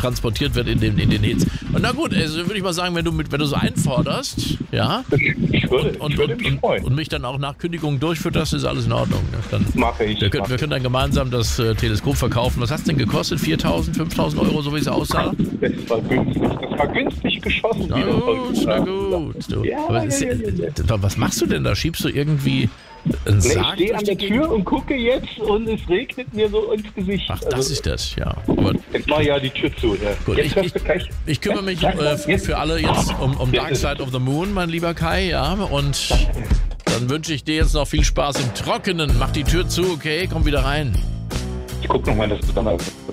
transportiert wird in den Hits. Und na gut, also würde ich mal sagen, wenn du so einforderst, ja, Ich würde mich freuen. und mich dann auch nach Kündigung durchführst, ist alles in Ordnung. Dann, Mache ich. wir können dann gemeinsam das Teleskop verkaufen. Was hat es denn gekostet? 4.000, 5.000 Euro, so wie es aussah? Das war günstig geschossen. Na gut. Du. Ja, Aber was machst du denn da? Schiebst du irgendwie einen Ich Sarg stehe durch an die der Gegend? Tür und gucke jetzt und es regnet mir so ins Gesicht. Ach, das ist das, ja. Aber Jetzt mach ja die Tür zu. Ja. gut, Jetzt hörst du gleich. ich kümmere mich Jetzt. für alle jetzt um Dark Side of the Moon, mein lieber Kai, ja. Und dann wünsche ich dir jetzt noch viel Spaß im Trockenen. Mach die Tür zu, okay? Komm wieder rein. Ich guck nochmal, dass du dann